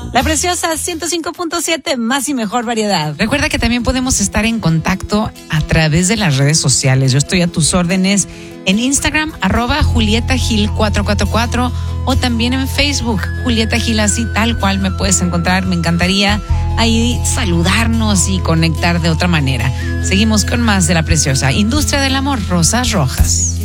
La Preciosa 105.7, más y mejor variedad. Recuerda que también podemos estar en contacto a través de las redes sociales. Yo estoy a tus órdenes en Instagram, @JulietaGil444, o también en Facebook, Julieta Gil, así tal cual me puedes encontrar. Me encantaría ahí saludarnos y conectar de otra manera. Seguimos con más de La Preciosa. Industria del amor, Rosas Rojas.